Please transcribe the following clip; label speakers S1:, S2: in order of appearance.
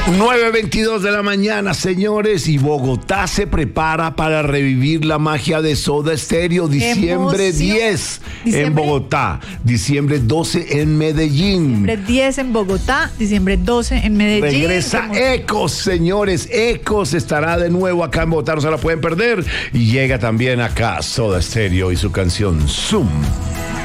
S1: 9:22 de la mañana, señores, y Bogotá se prepara para revivir la magia de Soda Stereo. Diciembre 10 en Bogotá, diciembre 12 en Medellín.
S2: Diciembre 10 en Bogotá, diciembre 12 en Medellín.
S1: Regresa Ecos, señores. Ecos estará de nuevo acá en Bogotá, no se la pueden perder. Y llega también acá Soda Stereo y su canción Zoom.